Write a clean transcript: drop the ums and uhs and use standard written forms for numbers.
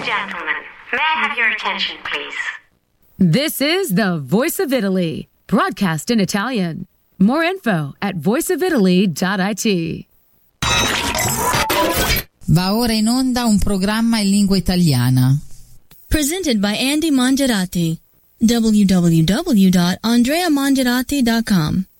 and gentlemen, may I have your attention, please? This is the Voice of Italy, broadcast in Italian. More info at voiceofitaly.it. Va ora in onda un programma in lingua italiana. Presented by Andy Mongerati. www.andreamongerati.com